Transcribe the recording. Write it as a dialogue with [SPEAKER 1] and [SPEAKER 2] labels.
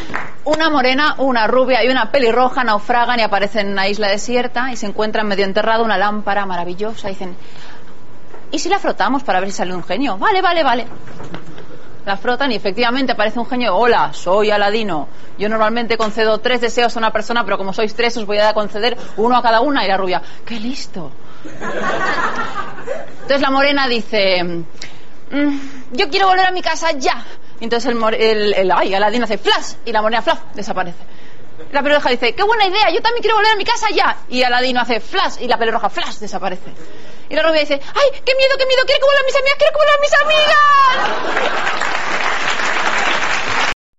[SPEAKER 1] Una morena, una rubia y una pelirroja naufragan y aparecen en una isla desierta y se encuentran medio enterrada una lámpara maravillosa. Y dicen, ¿y si la frotamos para ver si sale un genio? Vale. La frotan y efectivamente aparece un genio. Hola, soy Aladino. Yo normalmente concedo 3 deseos a una persona, pero como sois 3 os voy a conceder 1 a cada una. Y la rubia, ¡qué listo! Entonces la morena dice, yo quiero volver a mi casa ya. Y entonces Aladino hace flash y la morena flash desaparece. La pelirroja dice, qué buena idea, yo también quiero volver a mi casa ya. Y Aladino hace flash y la pelirroja flash desaparece. Y la rubia dice, ay, qué miedo, quiero que vuelvan mis amigas,